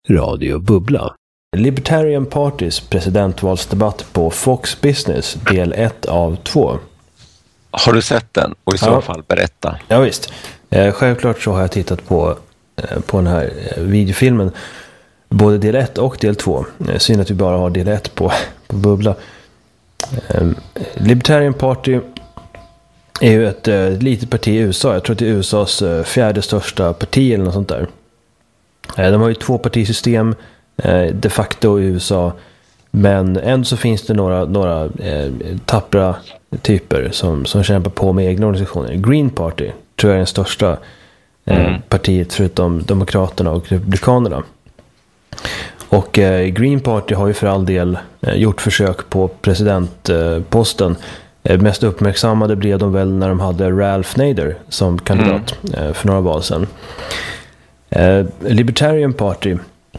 Radio Bubbla. Libertarian Partys presidentvalsdebatt på Fox Business, del 1 av 2. Har du sett den? Och i så fall berätta. Ja visst. Självklart så har jag tittat på den här videofilmen. Både del 1 och del 2. Synd att vi bara har del 1 på Bubbla. Libertarian Party är ju ett litet parti i USA. Jag tror att det är USAs fjärde största parti eller något sånt där. De har ju 2 partisystem de facto i USA. Men ändå så finns det några tappra typer som kämpar på med egna organisationer. Green Party tror jag är den största partiet förutom Demokraterna och Republikanerna. Och Green Party har ju för all del gjort försök på presidentposten. Mest uppmärksammade blev de väl när de hade Ralph Nader som kandidat för några val sedan. Libertarian Party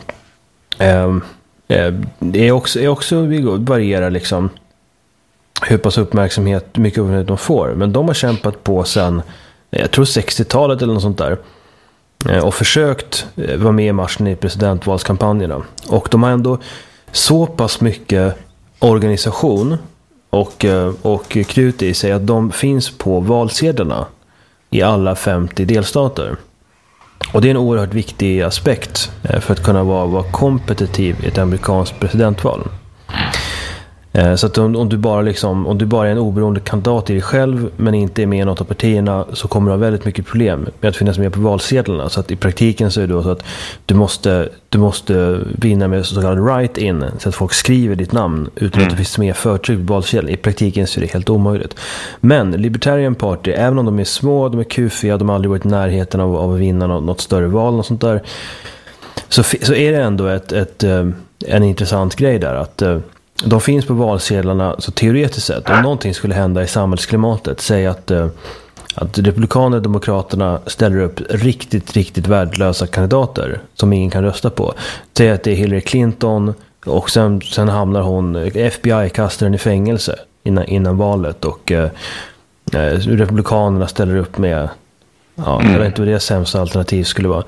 är också varierar liksom hur pass mycket uppmärksamhet de får. Men de har kämpat på sedan, jag tror 60-talet eller något sånt där. Och försökt vara med i marschen i presidentvalskampanjerna. Och de har ändå så pass mycket organisation och krut i sig att de finns på valsedlarna i alla 50 delstater. Och det är en oerhört viktig aspekt för att kunna vara kompetitiv i ett amerikanskt presidentval. Så att om du bara är en oberoende kandidat i dig själv men inte är med i något av partierna, så kommer du ha väldigt mycket problem med att finnas med på valsedlarna. Så att i praktiken så är det då så att du måste vinna med så kallad write-in, så att folk skriver ditt namn utan att det finns med förtryckt på valsedeln. I praktiken så är det helt omöjligt. Men Libertarian Party, även om de är små, de är kufiga, de har aldrig varit i närheten av att vinna något större val och sånt där, så är det ändå en intressant grej där att de finns på valsedlarna. Så teoretiskt sett, om någonting skulle hända i samhällsklimatet, säg att Republikaner och Demokraterna ställer upp riktigt värdelösa kandidater som ingen kan rösta på. Säg att det är Hillary Clinton och sen hamnar hon, FBI kastar den i fängelse innan valet och Republikanerna ställer upp med jag vet inte vad det sämsta alternativ skulle vara.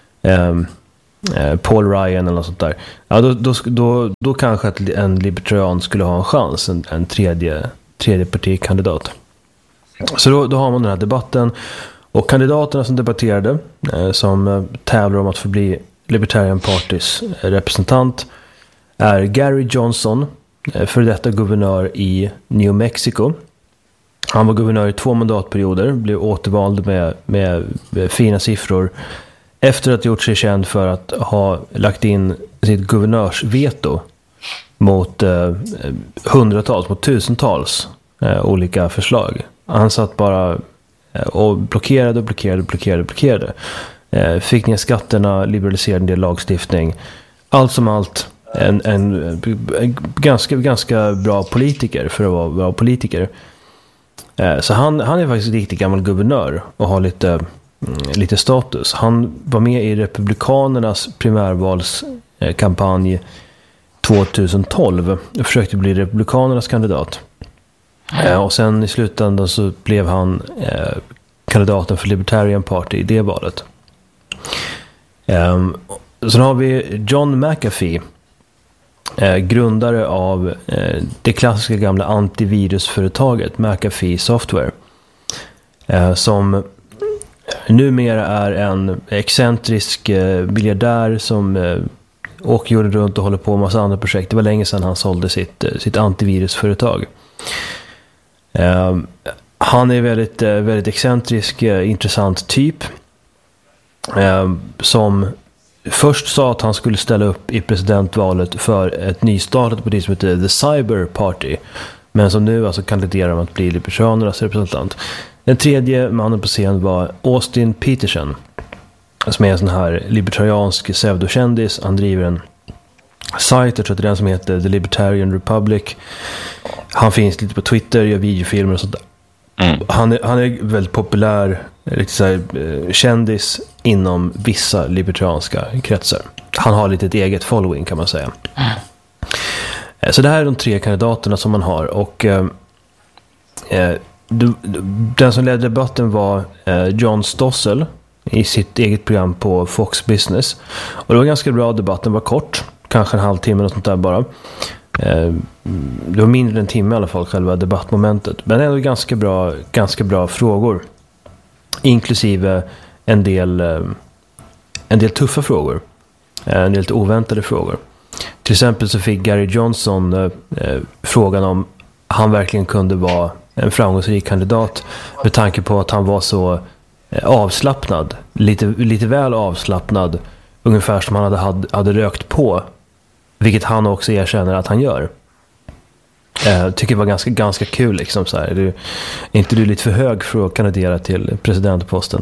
Paul Ryan eller något sånt där. Ja, då kanske att en libertarian skulle ha en chans, en tredje partikandidat. Så då har man den här debatten, och kandidaterna som debatterade som tävlar om att få bli Libertarian Partys representant är Gary Johnson, för detta guvernör i New Mexico. Han var guvernör i 2 mandatperioder, blev återvald med fina siffror efter att ha gjort sig känd för att ha lagt in sitt guvernörsveto mot mot tusentals olika förslag. Han satt bara och blockerade. Fick ner skatterna, liberaliserade en del lagstiftning. Allt som allt en ganska bra politiker för att vara politiker. Så han är faktiskt en riktigt gammal guvernör och har lite status. Han var med i Republikanernas primärvalskampanj 2012 och försökte bli Republikanernas kandidat. Och sen i slutändan så blev han kandidaten för Libertarian Party i det valet. Sen har vi John McAfee, grundare av det klassiska gamla antivirusföretaget McAfee Software, som numera är en excentrisk miljardär som åker jorden runt och håller på med massa andra projekt. Det var länge sedan han sålde sitt antivirusföretag. Han är väldigt excentrisk, intressant typ, som först sa att han skulle ställa upp i presidentvalet för ett nystartat parti som heter The Cyber Party, men som nu alltså kandiderar om att bli Libertarianernas representant. Den tredje mannen på scen var Austin Peterson, som är en sån här libertariansk pseudokändis. Han driver en sajt, jag tror att det är den som heter The Libertarian Republic. Han finns lite på Twitter, gör videofilmer och sånt där. Han är väldigt populär, riktigt så här, kändis inom vissa libertarianska kretsar. Han har lite ett eget following, kan man säga. Så det här är de 3 kandidaterna som man har, och den som ledde debatten var John Stossel, i sitt eget program på Fox Business. Och det var ganska bra debatt, den var kort, kanske en halvtimme eller sånt där bara. Det var mindre än en timme i alla fall, själva debattmomentet. Men ändå ganska bra frågor. Inklusive en del tuffa frågor. En del lite oväntade frågor. Till exempel så fick Gary Johnson frågan om han verkligen kunde vara en framgångsrik kandidat med tanke på att han var så avslappnad. Lite väl avslappnad. Ungefär som han hade rökt på. Vilket han också erkänner att han gör. Tycker det var ganska kul liksom så här. Är inte du lite för hög för att kandidera till presidentposten?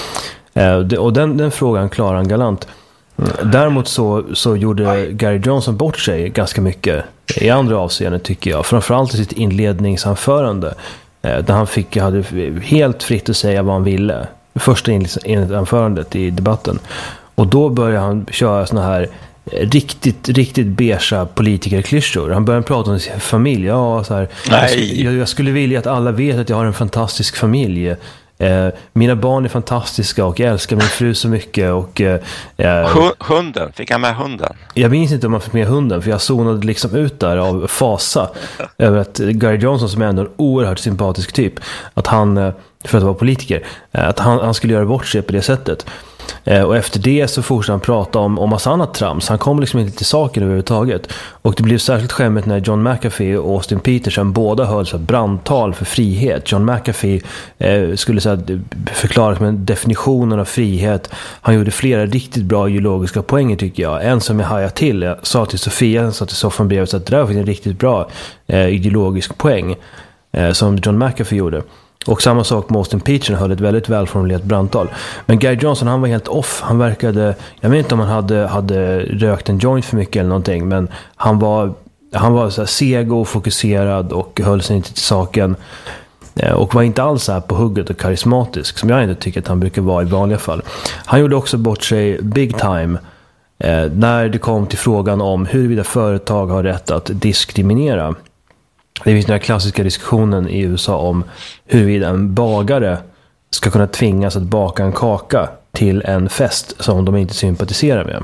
Och den frågan klarar han galant. Däremot så gjorde Gary Johnson bort sig ganska mycket i andra avseenden tycker jag. Framförallt i sitt inledningsanförande. Där han hade helt fritt att säga vad han ville. Första inledningsanförandet i debatten. Och då började han köra såna här riktigt beige politikerklyschor. Han började prata om sin familj. Ja, så här, jag skulle vilja att alla vet att jag har en fantastisk familj. Mina barn är fantastiska och jag älskar min fru så mycket. Och, hunden, fick han med hunden? Jag minns inte om han fick med hunden, för jag zonade liksom ut där av fasa över att Gary Johnson, som är ändå en oerhört sympatisk typ, att han, för att vara politiker, att han skulle göra bort sig på det sättet. Och efter det så fortsatte han prata om massa annat trams. Han kom liksom inte till saken överhuvudtaget. Och det blev särskilt skämmigt när John McAfee och Austin Peterson båda höll så brandtal för frihet. John McAfee skulle så förklara som en definition av frihet. Han gjorde flera riktigt bra ideologiska poänger tycker jag. En som jag hajade till. Jag sa till Sofia, jag sa till soffan bredvid, så att det där var en riktigt bra ideologisk poäng som John McAfee gjorde. Och samma sak med Austin Peterson, höll ett väldigt välformulerat brandtal. Men Gary Johnson, han var helt off. Han verkade, jag vet inte om han hade rökt en joint för mycket eller någonting, men han var så här seg och fokuserad och höll sig inte till saken. Och var inte alls så här på hugget och karismatisk, som jag inte tycker att han brukar vara i vanliga fall. Han gjorde också bort sig big time när det kom till frågan om huruvida företag har rätt att diskriminera. Det finns den här klassiska diskussionen i USA om huruvida en bagare ska kunna tvingas att baka en kaka till en fest som de inte sympatiserar med.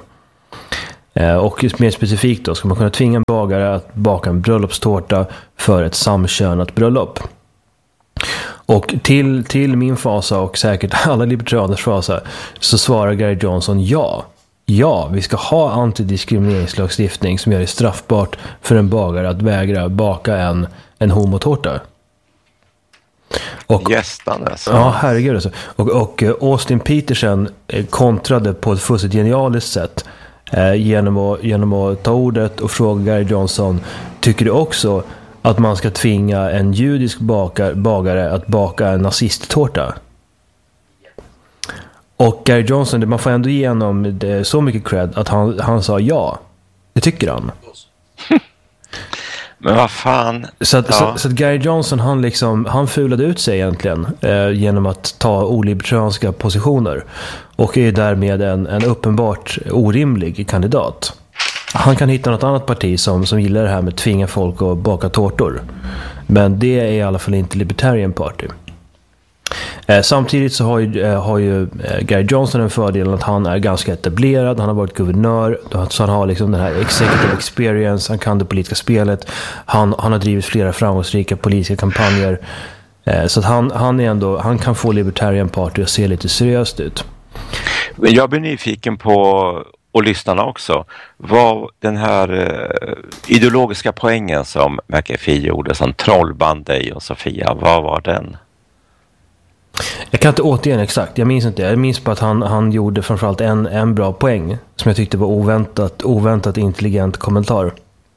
Och mer specifikt då, ska man kunna tvinga en bagare att baka en bröllopstårta för ett samkönat bröllop. Och till min fasa och säkert alla libertarianers fasa så svarar Gary Johnson ja. Ja, vi ska ha antidiskrimineringslagstiftning som gör det straffbart för en bagare att vägra baka en homotårta. Och gästandes. Ja, herregud alltså. Och Austin Peterson kontrade på ett fullständigt genialiskt sätt genom att ta ordet och fråga Gary Johnson: tycker du också att man ska tvinga en judisk bagare att baka en nazisttårta? Och Gary Johnson, man får ändå igenom så mycket cred att han sa ja. Det tycker han. Men vad fan. Så att Gary Johnson, han fulade ut sig egentligen genom att ta olibertarianska positioner. Och är därmed en uppenbart orimlig kandidat. Han kan hitta något annat parti som gillar det här med att tvinga folk att baka tårtor. Men det är i alla fall inte Libertarian Party. Samtidigt så har ju Gary Johnson en fördel att han är ganska etablerad. Han har varit guvernör, så han har liksom den här executive experience. Han kan det politiska spelet. Han har drivit flera framgångsrika politiska kampanjer. Så att han kan få Libertarian Party att se lite seriöst ut. Jag blir nyfiken på, och lyssnarna också, vad den här ideologiska poängen som McAfee gjorde, som trollband dig och Sofia, vad var den? Jag kan inte återge exakt, jag minns inte. Jag minns på att han gjorde framförallt en bra poäng som jag tyckte var oväntat intelligent kommentar.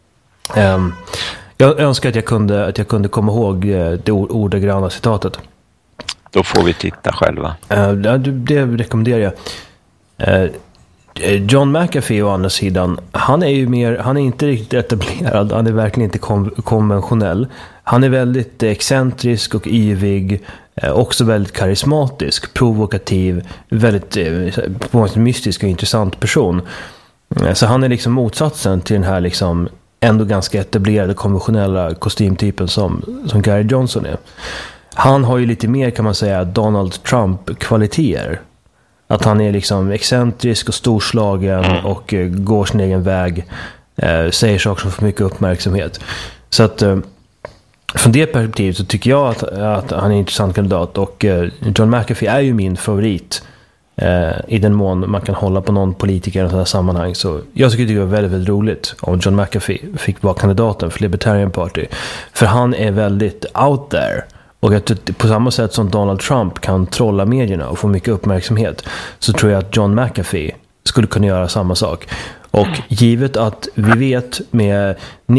Jag önskar att jag kunde komma ihåg det ordagranna citatet. Då får vi titta själva. Det rekommenderar jag. John McAfee å andra sidan, han är inte riktigt etablerad, han är verkligen inte konventionell. Han är väldigt excentrisk och yvig, också väldigt karismatisk, provokativ, väldigt på något mystisk och intressant person. Så han är liksom motsatsen till den här liksom ändå ganska etablerade konventionella kostymtypen som Gary Johnson är. Han har ju lite mer, kan man säga, Donald Trump-kvaliteter. Att han är liksom excentrisk och storslagen och går sin egen väg. Säger saker som får mycket uppmärksamhet. Så att från det perspektivet så tycker jag att han är en intressant kandidat. Och John McAfee är ju min favorit. I den mån man kan hålla på någon politiker i ett sådant här sammanhang. Så jag tycker det var väldigt, väldigt roligt om John McAfee fick vara kandidaten för Libertarian Party. För han är väldigt out there. Och att på samma sätt som Donald Trump kan trolla medierna och få mycket uppmärksamhet, så tror jag att John McAfee skulle kunna göra samma sak. Och givet att vi vet med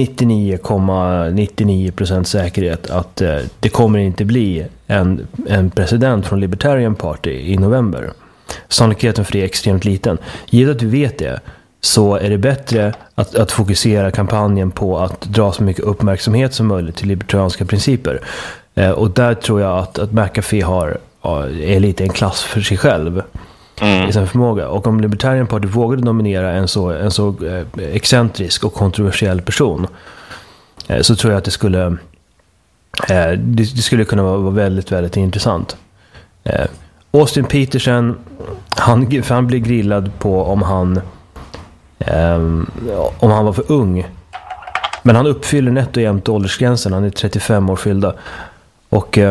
99,99% säkerhet att det kommer inte bli en president från Libertarian Party i november. Sannolikheten för det är extremt liten. Givet att vi vet det, så är det bättre att fokusera kampanjen på att dra så mycket uppmärksamhet som möjligt till libertarianska principer. Och där tror jag att McAfee är lite en klass för sig själv i sin förmåga. Och om Libertarian Party vågade nominera en så excentrisk och kontroversiell person, så tror jag att det skulle kunna vara väldigt, väldigt intressant. Austin Peterson, han blir grillad på om han var för ung. Men han uppfyller nätt och jämnt åldersgränsen. Han är 35 år fyllda. Och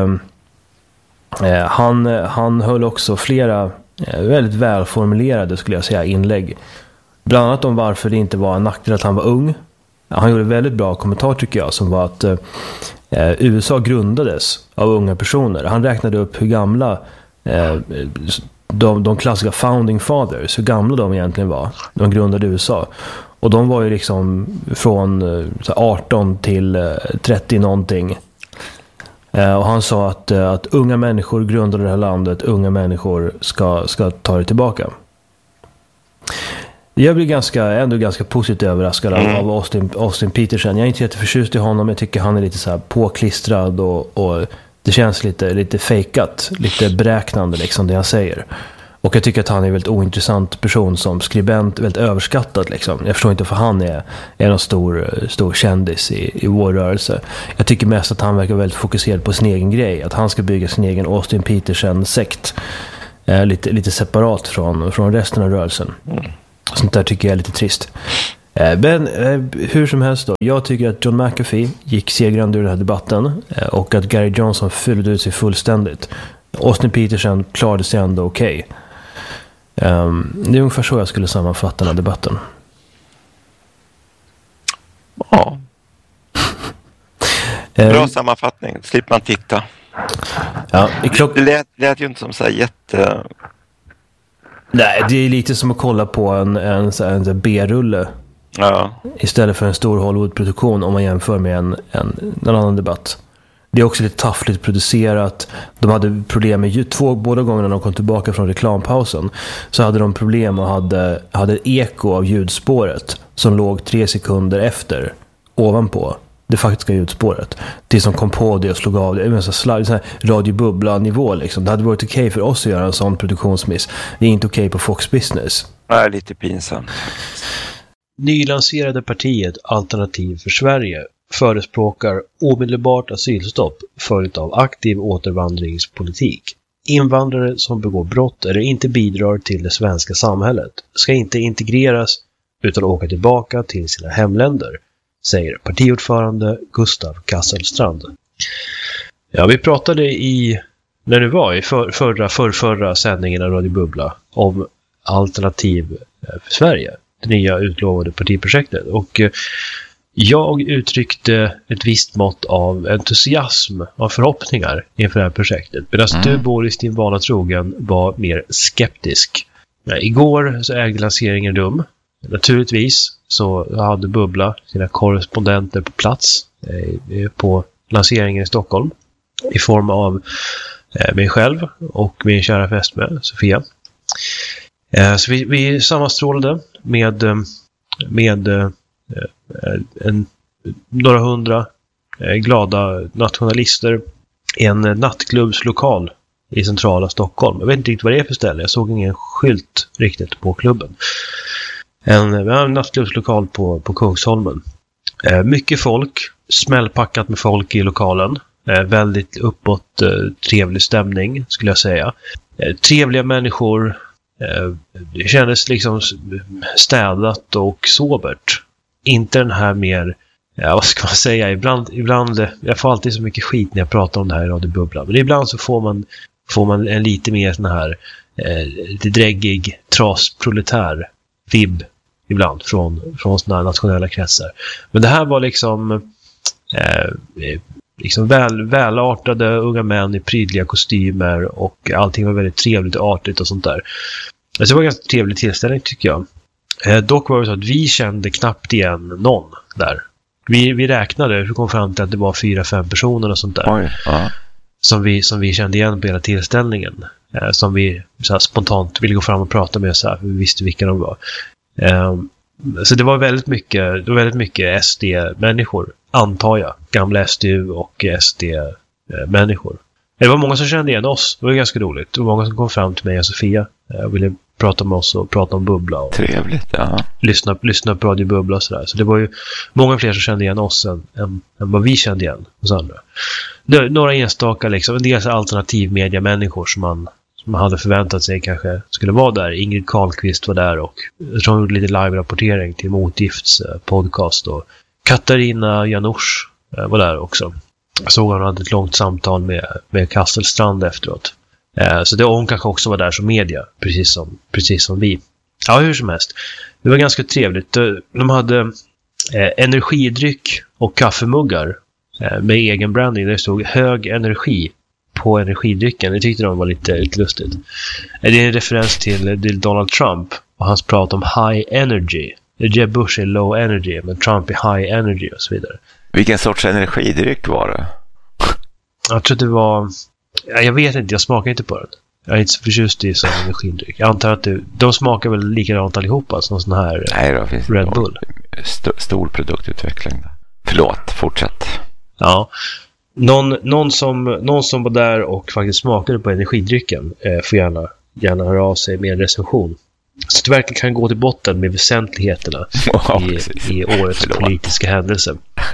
han höll också flera väldigt välformulerade, skulle jag säga, inlägg. Bland annat om varför det inte var en nackdel att han var ung. Han gjorde väldigt bra kommentar, tycker jag, som var att USA grundades av unga personer. Han räknade upp hur gamla de klassiska founding fathers, hur gamla de egentligen var. De grundade USA. Och de var ju liksom från 18 till 30 någonting. Och han sa att unga människor grundade det här landet, unga människor ska ta det tillbaka. Jag blir ändå ganska positivt överraskad av Austin Peterson. Jag är inte jätteförtjust i honom. Jag tycker han är lite så här påklistrad och det känns lite fejkat, lite beräknande liksom det han säger. Och jag tycker att han är en väldigt ointressant person som skribent, väldigt överskattad liksom. Jag förstår inte för han är en stor kändis i vår rörelse. Jag tycker mest att han verkar väldigt fokuserad på sin egen grej, att han ska bygga sin egen Austin Peterson-sekt. Lite separat från resten av rörelsen. Sånt där tycker jag är lite trist. Men hur som helst då, jag tycker att John McAfee gick segrande ur den här debatten och att Gary Johnson fyllde ut sig fullständigt. Austin Peterson klarade sig ändå okej. Det är ungefär så jag skulle sammanfatta den här debatten. Ja. Bra sammanfattning, slipper man titta. Ja, det lät ju inte som så här jätte... Nej, det är lite som att kolla på en B-rulle. Ja. Istället för en stor Hollywood-produktion, om man jämför med en annan debatt. Det är också lite taffligt producerat. De hade problem med båda gångerna de kom tillbaka från reklampausen. Så hade de problem och hade eko av ljudspåret som låg 3 sekunder efter, ovanpå det faktiska ljudspåret. Det som kom på det och slog av det. Det är en sån här radiobubbla-nivå liksom. Det hade varit okej för oss att göra en sån produktionsmiss. Det är inte okej på Fox Business. Nej, lite pinsamt. Nylanserade partiet Alternativ för Sverige förespråkar omedelbart asylstopp följt av aktiv återvandringspolitik. Invandrare som begår brott eller inte bidrar till det svenska samhället ska inte integreras utan åka tillbaka till sina hemländer, säger partiordförande Gustav Kasselstrand. Ja, vi pratade förra sändningen av Radio Bubbla om Alternativ för Sverige, det nya utlovade partiprojektet, och jag uttryckte ett visst mått av entusiasm och förhoppningar inför det här projektet. Medan du, Boris, din vana trogen, var mer skeptisk. Igår så ägde lanseringen rum. Naturligtvis så hade Bubbla sina korrespondenter på plats på lanseringen i Stockholm. I form av mig själv och min kära fästmö, Sofia. Så vi sammanstrålade med några hundra glada nationalister i en nattklubbslokal i centrala Stockholm. Jag vet inte riktigt vad det är för ställe. Jag såg ingen skylt riktigt på klubben. En nattklubbslokal på Kungsholmen. Mycket folk, smällpackat med folk i lokalen. Väldigt uppåt trevlig stämning, skulle jag säga. Trevliga människor, Det kändes liksom städat och sobert. Inte den här mer, vad ska man säga, ibland jag får alltid så mycket skit när jag pratar om det här i Radio Bubbla. Men ibland så får man en lite mer sån här lite dräggig, trasproletär vibb ibland från såna här nationella kretsar. Men det här var liksom välartade unga män i prydliga kostymer och allting var väldigt trevligt och artigt och sånt där. Det var en ganska trevlig tillställning tycker jag. Dock var det så att vi kände knappt igen någon där. Vi räknade, vi kom fram till att det var 4-5 personer och sånt där. Oj, ja. Som vi kände igen på hela tillställningen. Som vi så här, spontant ville gå fram och prata med så här, vi visste vilka de var. Så det var väldigt mycket SD-människor, antar jag. Gamla SDU och SD-människor. Det var många som kände igen oss. Det var ganska roligt. Det var många som kom fram till mig och Sofia. Ville prata med oss och prata om Bubbla. Och trevligt, ja. Lyssna på Radio Bubbla och sådär. Så det var ju många fler som kände igen oss än vad vi kände igen hos andra. Några enstaka, liksom, en del alternativmedia-människor som man hade förväntat sig kanske skulle vara där. Ingrid Karlqvist var där och jag tror hon gjorde lite live-rapportering till Motgifts podcast. Och Katarina Janouch var där också. Jag såg hon hade ett långt samtal med Kasselstrand efteråt. Så det hon kanske också var där som media, precis som vi. Ja, hur som helst. Det var ganska trevligt. De hade energidryck och kaffemuggar med egen branding. Där det stod hög energi på energidrycken. Det tyckte de var lite lustigt. Det är en referens till Donald Trump och hans prat om high energy. Jeb Bush är low energy, men Trump är high energy och så vidare. Vilken sorts energidryck var det? Jag tror det var... Jag vet inte, jag smakar inte på den. Jag är inte så förtjust i sån energidryck. Jag antar att de smakar väl likadant allihopa som sån här Red Bull. Stor produktutveckling. Förlåt, fortsätt. Ja. Någon som var där och faktiskt smakade på energidrycken får gärna höra av sig med en recension. Så det verkligen kan gå till botten med väsentligheterna i årets politiska händelse.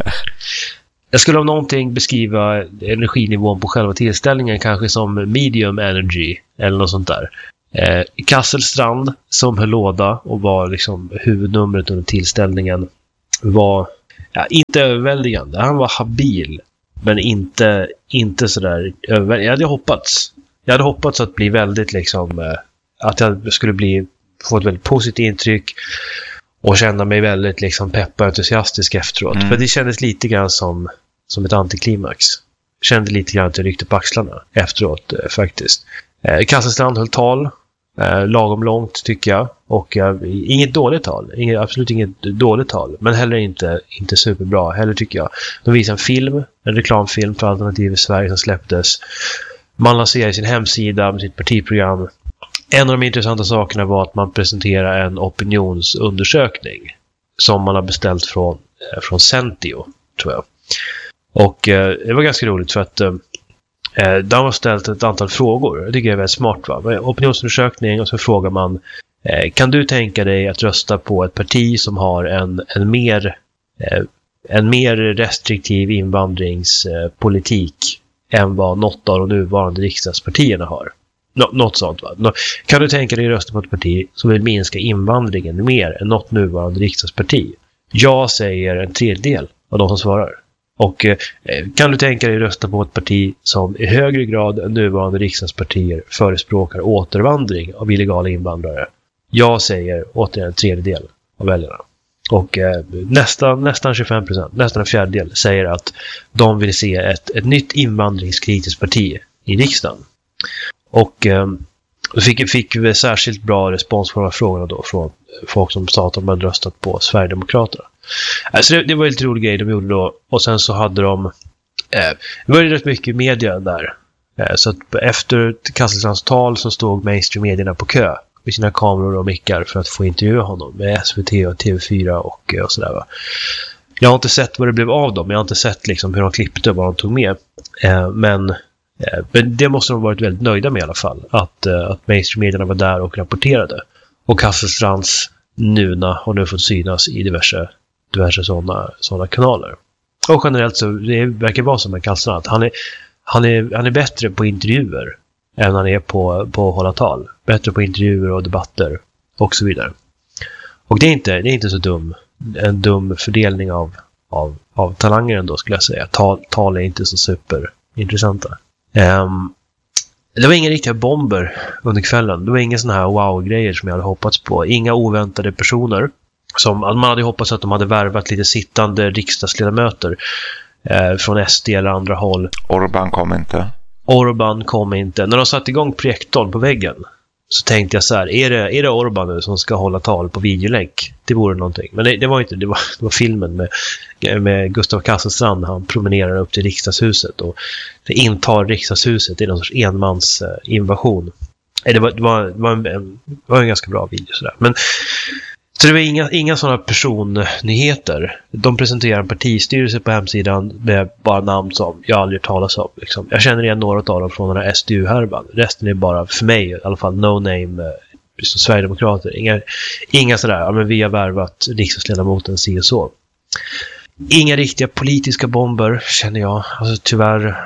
Jag skulle om någonting beskriva energinivån på själva tillställningen kanske som medium energy eller något sånt där. Kasselstrand som höll låda och var liksom huvudnumret under tillställningen var inte överväldigande. Han var habil men inte sådär överväldigande. Jag hade hoppats att bli väldigt liksom att jag skulle få ett väldigt positivt intryck och känna mig väldigt liksom pepp och entusiastisk efteråt. För det kändes lite grann som ett antiklimax. Kände lite grann att jag ryckte på axlarna efteråt faktiskt. Kasselstrand höll tal. Lagom långt tycker jag. Och inget dåligt tal. Absolut inget dåligt tal. Men heller inte superbra. Heller tycker jag. De visade en reklamfilm för Alternativ i Sverige som släpptes. Man lanserade sin hemsida med sitt partiprogram. En av de intressanta sakerna var att man presenterade en opinionsundersökning som man har beställt från Sentio, tror jag. Och det var ganska roligt för att de har ställt ett antal frågor. Det tycker jag är väldigt smart, va? Opinionsundersökning och så frågar man kan du tänka dig att rösta på ett parti som har en mer restriktiv invandringspolitik än vad något av de nuvarande riksdagspartierna har? Något sånt, va? Kan du tänka dig att rösta på ett parti som vill minska invandringen mer än något nuvarande riksdagsparti? Jag säger en tredjedel av de som svarar. Och kan du tänka dig att rösta på ett parti som i högre grad än nuvarande riksdagspartier förespråkar återvandring av illegala invandrare? Jag säger återigen en tredjedel av väljarna. Och nästan 25%, nästan en fjärdedel säger att de vill se ett nytt invandringskritiskt parti i riksdagen. Och fick vi särskilt bra respons på de här frågorna då från folk som sa att de hade röstat på Sverigedemokraterna. Så det var en lite rolig grej de gjorde då. Och sen så hade de det var ju rätt mycket media där. Så att efter Kasselstrands tal så stod mainstream-medierna på kö med sina kameror och mickar för att få intervjua honom med SVT och TV4 och sådär, va. Jag har inte sett vad det blev av dem. Jag har inte sett liksom hur de klippte och vad de tog med. Men det måste de ha varit väldigt nöjda med i alla fall. Att mainstream-medierna var där och rapporterade. Och Kasselstrands nuna har nu fått synas i diverse sådana kanaler. Och generellt så det verkar vara som en Kasselstrand. Han är bättre på intervjuer än han är på att hålla tal. Bättre på intervjuer och debatter och så vidare. Och det är inte så en dum fördelning av talanger ändå, skulle jag säga. Tal är inte så superintressanta. Det var inga riktiga bomber under kvällen. Det var inga såna här wow-grejer som jag hade hoppats på. Inga oväntade personer. Som man hade hoppats att de hade värvat lite sittande riksdagsledamöter från SD eller andra håll. Orban kom inte. När de satte igång projektorn på väggen så tänkte jag så här, är det Orban nu som ska hålla tal på videolänk? Det vore någonting. Men det var inte, det var filmen med Gustav Kasselstrand när han promenerar upp till riksdagshuset och det intar riksdagshuset i någon sorts enmans invasion. Det var en ganska bra video sådär. Men så det var inga sådana personnyheter. De presenterar en partistyrelse på hemsidan med bara namn som jag aldrig talas om. Liksom. Jag känner igen några av dem från den här SDU-härvan. Resten är bara, för mig i alla fall, no name Sverigedemokrater. Inga sådär, ja, men vi har värvat riksdagsledamoten si och så. Inga riktiga politiska bomber, känner jag. Alltså tyvärr,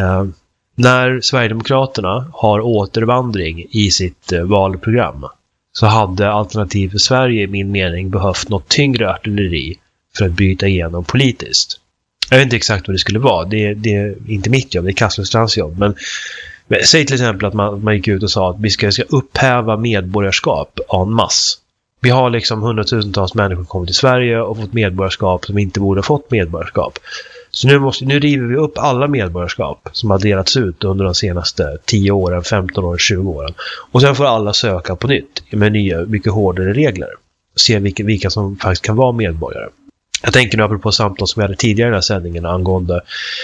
när Sverigedemokraterna har återvandring i sitt valprogram så hade Alternativ för Sverige i min mening behövt något tyngre artilleri för att bryta igenom politiskt. Jag vet inte exakt vad det skulle vara. Det är inte mitt jobb, det är Kasselstrands jobb. Men säg till exempel att man gick ut och sa att vi ska upphäva medborgarskap en masse. Vi har liksom 100,000-tals människor kommit till Sverige och fått medborgarskap som inte borde ha fått medborgarskap. Så nu river vi upp alla medborgarskap som har delats ut under de senaste 10 åren, 15 åren, 20 åren. Och sen får alla söka på nytt med nya, mycket hårdare regler. Se vilka som faktiskt kan vara medborgare. Jag tänker nu apropå samtal som vi hade tidigare i den här sändningen angående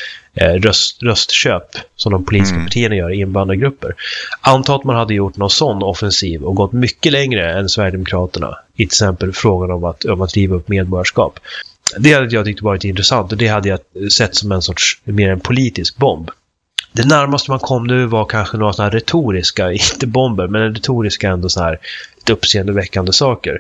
röstköp som de politiska partierna gör i invandrargrupper. Anta att man hade gjort någon sån offensiv och gått mycket längre än Sverigedemokraterna i till exempel frågan om att driva upp medborgarskap. Det hade jag tyckt varit intressant och det hade jag sett som mer en politisk bomb. Det närmaste man kom nu var kanske några sådana här retoriska, inte bomber, men retoriska ändå så här lite uppseendeväckande saker.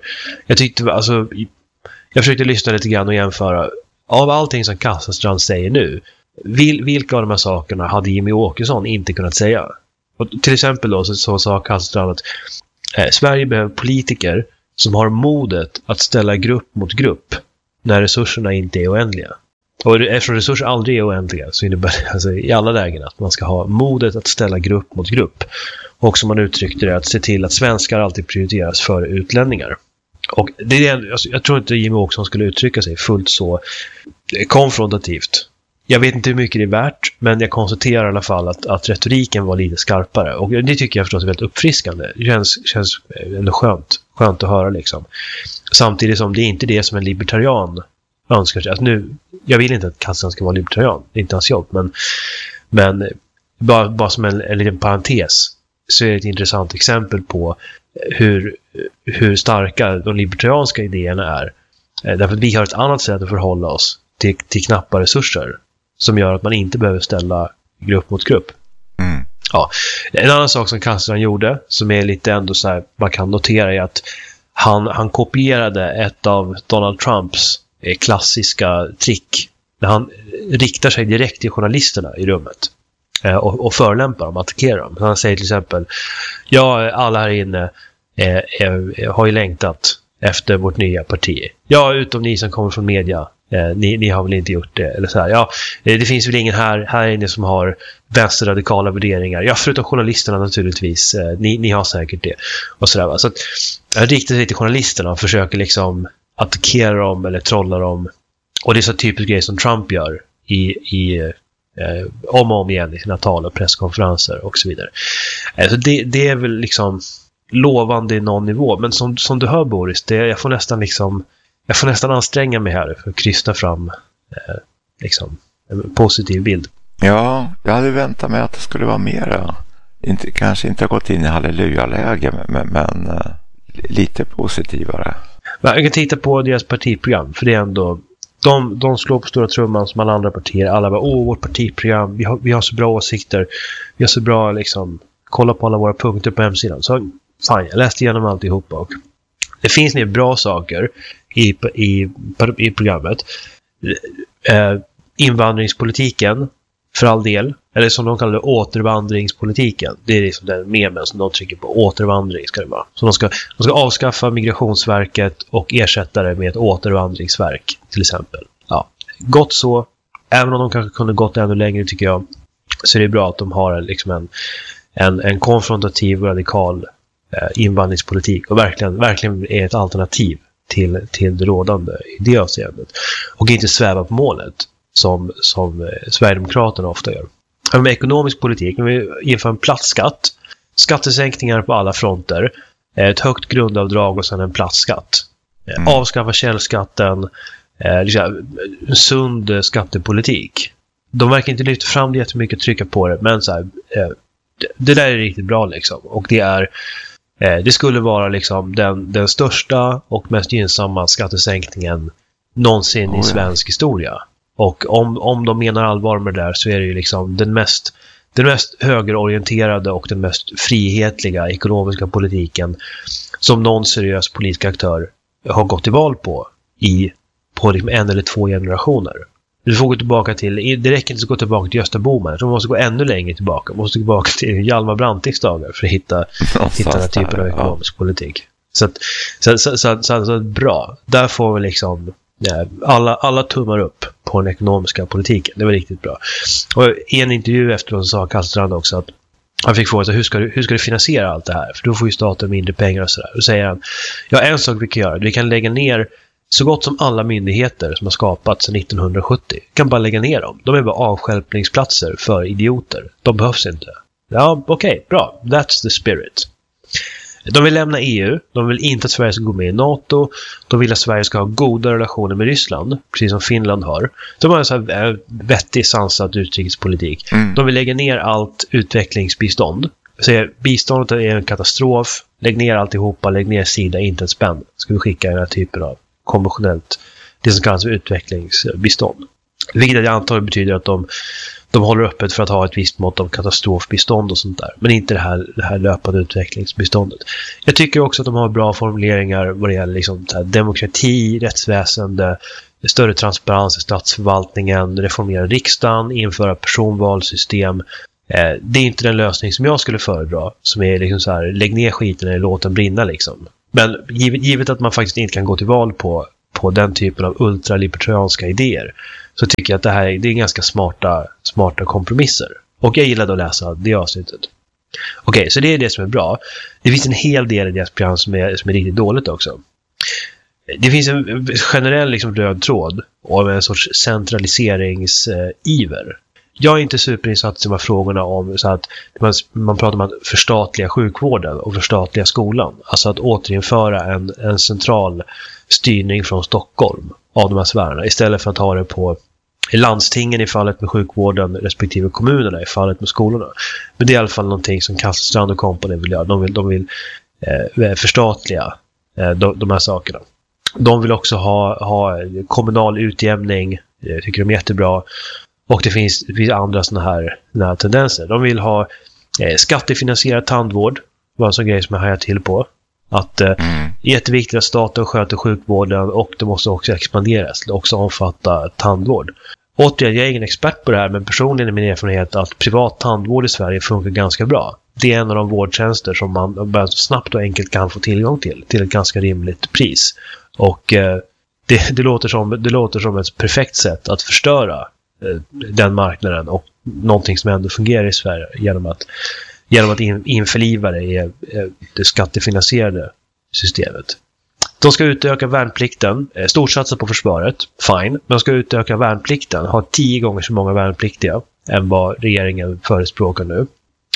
Jag försökte lyssna lite grann och jämföra av allting som Kasselstrand säger nu. Vilka av de här sakerna hade Jimmy Åkesson inte kunnat säga? Och till exempel då så sa Kasselstrand att Sverige behöver politiker som har modet att ställa grupp mot grupp när resurserna inte är oändliga. Och eftersom resurser aldrig är oändliga så innebär det alltså, i alla lägen att man ska ha modet att ställa grupp mot grupp. Och som man uttryckte det, att se till att svenskar alltid prioriteras före utlänningar. Och jag tror inte Jimmy Åkesson skulle uttrycka sig fullt så konfrontativt. Jag vet inte hur mycket det är värt, men jag konstaterar i alla fall att retoriken var lite skarpare. Och det tycker jag förstås är väldigt uppfriskande. Det känns ändå skönt att höra liksom. Samtidigt som det är inte det som en libertarian önskar sig. Alltså jag vill inte att Kassan ska vara libertarian. Det är inte hans jobb. Men bara som en liten parentes så är det ett intressant exempel på hur starka de libertarianska idéerna är. Därför att vi har ett annat sätt att förhålla oss till knappa resurser som gör att man inte behöver ställa grupp mot grupp. Ja. En annan sak som Kasselstrand gjorde som är lite ändå så här, man kan notera är att han kopierade ett av Donald Trumps klassiska trick när han riktar sig direkt till journalisterna i rummet och förolämpar dem, attackerar dem. Han säger till exempel, ja, alla här inne har ju längtat efter vårt nya parti. Ja, utom ni som kommer från media. Ni har väl inte gjort det eller så här. Ja, det finns väl ingen här inne som har vänsterradikala värderingar. Ja, förutom journalisterna naturligtvis. Ni har säkert det. Och så där, va? Så att jag riktar sig till journalisterna och försöker liksom attackera dem eller trolla dem. Och det är så typiskt grej som Trump gör om och om igen i sina tal och presskonferenser och så vidare. Så det är väl liksom lovande i någon nivå. Men som du hör, Boris, jag får nästan anstränga mig här för att krysta fram en positiv bild. Ja, jag hade väntat mig att det skulle vara mera. Kanske inte ha gått in i halleluja-läge, men lite positivare. Jag kan titta på deras partiprogram, för det är ändå de slår på stora trumman som alla andra partier. Alla bara, vårt partiprogram, vi har så bra åsikter, vi har så bra kolla på alla våra punkter på hemsidan. Så fan, jag läste igenom alltihopa och det finns nu bra saker i programmet. Invandringspolitiken för all del. Eller som de kallar det, återvandringspolitiken. Det är liksom den memen som de trycker på. Återvandring ska det vara. Så de ska avskaffa Migrationsverket och ersätta det med ett återvandringsverk till exempel. Ja, gott så. Även om de kanske kunde gått ännu längre tycker jag, så är det bra att de har liksom en konfrontativ och radikal invandringspolitik och verkligen är ett alternativ till det rådande i det avseendet. Och inte sväva på målet som Sverigedemokraterna ofta gör. Med ekonomisk politik, när vi inför en platsskatt, skattesänkningar på alla fronter, ett högt grundavdrag och sedan en platsskatt. Avskaffa källskatten, en sund skattepolitik. De verkar inte lyfta fram det jättemycket, trycka på det, men så här, det där är riktigt bra liksom. Och det skulle vara liksom den största och mest gynnsamma skattesänkningen någonsin i svensk historia. Och om de menar allvar med det där, så är det ju liksom den mest högerorienterade och den mest frihetliga ekonomiska politiken som någon seriös politisk aktör har gått till val på liksom 1 eller 2 generationer. Du får gå tillbaka till, det räcker inte att gå tillbaka till Gösta Bohman, så man måste gå ännu längre tillbaka. Man måste gå tillbaka till Hjalmar Brantings dagar för att hitta den här typen av ekonomisk politik. Så bra. Där får vi liksom alla tummar upp på den ekonomiska politiken. Det var riktigt bra. Och i en intervju efteråt sa Kallstrand också att han fick fråga sig, hur ska du finansiera allt det här? För då får ju staten mindre pengar och sådär. Då säger han, en sak vi kan göra, vi kan lägga ner så gott som alla myndigheter som har skapats sedan 1970. Kan bara lägga ner dem. De är bara avstjälpningsplatser för idioter. De behövs inte. Ja, okej, bra. That's the spirit. De vill lämna EU. De vill inte att Sverige ska gå med i NATO. De vill att Sverige ska ha goda relationer med Ryssland, precis som Finland har. De har en så här vettig, sansad utrikespolitik. De vill lägga ner allt utvecklingsbistånd. Så biståndet är en katastrof. Lägg ner alltihopa. Lägg ner Sida, inte en spänn. Ska vi skicka den här typen av konventionellt, det som kallas för utvecklingsbistånd. Vilket jag antar betyder att de håller öppet för att ha ett visst mått av katastrofbistånd och sånt där. Men inte det här löpande utvecklingsbiståndet. Jag tycker också att de har bra formuleringar vad det gäller liksom demokrati, rättsväsende, större transparens i statsförvaltningen, reformera riksdagen, införa personvalsystem. Det är inte den lösning som jag skulle föredra, som är liksom så här, lägg ner skiten eller låt den brinna liksom. Men givet att man faktiskt inte kan gå till val på den typen av ultralibertarianska idéer, så tycker jag att det är ganska smarta kompromisser. Och jag gillade att läsa det avsnittet. Okej, så det är det som är bra. Det finns en hel del i deras program som är riktigt dåligt också. Det finns en generell liksom röd tråd och en sorts centraliseringsiver. Jag är inte superinsatt i de här frågorna om så att man pratar om att förstatliga sjukvården och förstatliga skolan. Alltså att återinföra en central styrning från Stockholm av de här sfärerna istället för att ha det på landstingen i fallet med sjukvården respektive kommunerna i fallet med skolorna. Men det är i alla fall någonting som Kallstrand och kompani vill göra. De vill förstatliga de här sakerna. De vill också ha kommunal utjämning. Jag tycker de är jättebra. Och det finns andra såna här tendenser. De vill ha skattefinansierad tandvård. Det var en sån grej som jag hajar till på. Att det är jätteviktigt att staten sköter sjukvården och det måste också expanderas. Det också omfatta tandvård. Återigen, jag är ingen expert på det här, men personligen är min erfarenhet att privat tandvård i Sverige funkar ganska bra. Det är en av de vårdtjänster som man bara snabbt och enkelt kan få tillgång till ett ganska rimligt pris. Och det låter som ett perfekt sätt att förstöra den marknaden och någonting som ändå fungerar i Sverige genom att införliva det i det skattefinansierade systemet. De ska utöka värnplikten, storsatsa på försvaret, fine. Men de ska utöka värnplikten, ha 10 gånger så många värnpliktiga än vad regeringen förespråkar nu.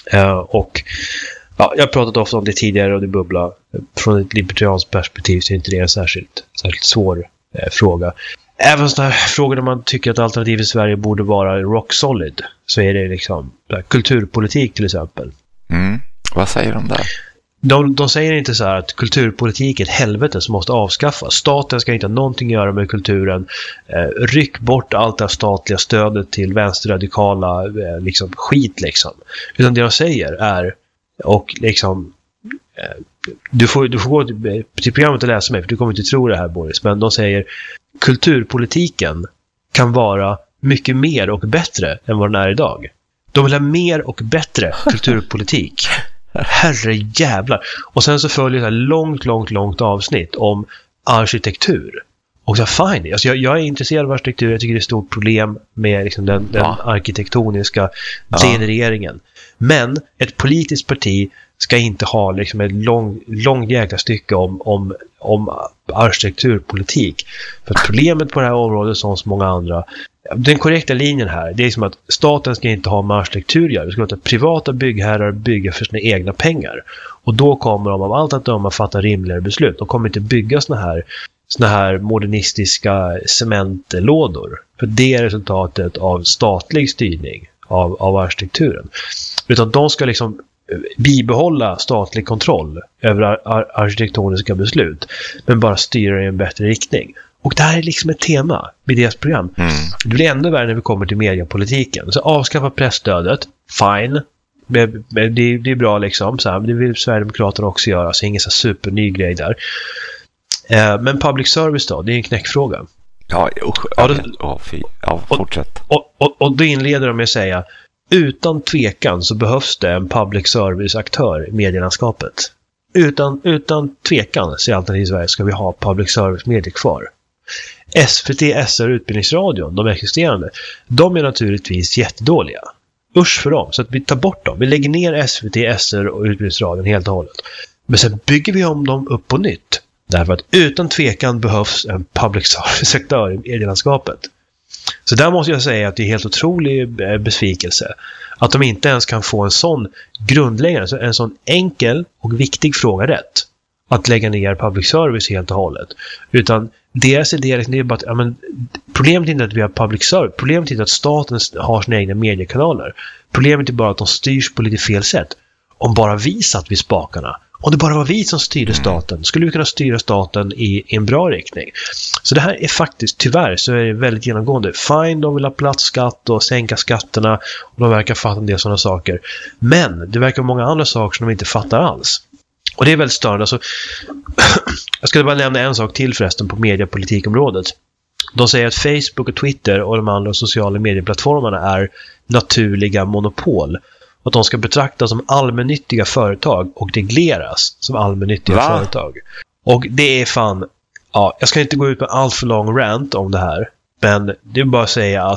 Och ja, jag har pratat ofta om det tidigare och det bubbla. Från ett libertarianskt perspektiv så är inte det en särskilt svår fråga. Även sådana här frågor där man tycker att alternativet i Sverige borde vara rock solid, så är det liksom kulturpolitik till exempel. Vad säger de där? De säger inte så här att kulturpolitik är ett helvete som måste avskaffas. Staten ska inte ha någonting att göra med kulturen. Ryck bort allt det statliga stödet till vänsterradikala liksom, skit liksom. Utan det de säger är, och liksom du får gå till programmet och läsa mig, för du kommer inte tro det här, Boris, men de säger kulturpolitiken kan vara mycket mer och bättre än vad den är idag. De vill ha mer och bättre kulturpolitik. Herre jävlar. Och sen så följer det här långt avsnitt om arkitektur. Och så fine. Alltså jag är intresserad av arkitektur. Jag tycker det är ett stort problem med liksom den arkitektoniska genereringen. Men ett politiskt parti ska inte ha liksom ett långt jäkla stycke om arkitekturpolitik. För problemet på det här området som så många andra, den korrekta linjen här, det är som att staten ska inte ha med arkitektur att göra. Det ska låta privata byggherrar bygga för sina egna pengar. Och då kommer de av allt att döma fatta rimligare beslut. De kommer inte bygga såna här modernistiska cementlådor. För det är resultatet av statlig styrning av arkitekturen. Utan de ska liksom bibehålla statlig kontroll över arkitektoniska beslut, men bara styra i en bättre riktning. Och det här är liksom ett tema i deras program. Det blir ännu värre när vi kommer till mediepolitiken. Så avskaffa pressstödet, fine. Det är bra liksom. Så här, det vill Sverigedemokraterna också göra, så ingen så superny grej där. Men public service då, det är en knäckfråga. Fortsätt. Och då inleder de med att säga: utan tvekan så behövs det en public service-aktör i medielandskapet. Utan tvekan, säger Alternativ Sverige, ska vi ha public service-medier kvar. SVT, SR och Utbildningsradion, de existerande, de är naturligtvis jättedåliga. Usch för dem, så att vi tar bort dem. Vi lägger ner SVT, SR och Utbildningsradion helt och hållet. Men sen bygger vi om dem upp på nytt. Därför att utan tvekan behövs en public service-aktör i medielandskapet. Så där måste jag säga att det är helt otrolig besvikelse. Att de inte ens kan få en sån grundläggande, en sån enkel och viktig fråga rätt. Att lägga ner public service helt och hållet. Utan deras idé är bara att problemet är inte att vi har public service. Problemet är inte att staten har sina egna mediekanaler. Problemet är bara att de styrs på lite fel sätt. Om bara vi satt vid spakarna, om det bara var vi som styrde staten, skulle vi kunna styra staten i en bra riktning. Så det här är faktiskt, tyvärr så är det väldigt genomgående. Fine, de vill ha platsskatt och sänka skatterna, och de verkar fatta en del sådana saker. Men det verkar många andra saker som de inte fattar alls. Och det är väldigt störande. Alltså, jag ska bara nämna en sak till förresten på mediepolitikområdet. De säger att Facebook och Twitter och de andra sociala medieplattformarna är naturliga monopol. Att de ska betraktas som allmännyttiga företag och regleras som allmännyttiga företag. Och det är fan... Ja, jag ska inte gå ut med allt för lång rant om det här. Men det är bara att säga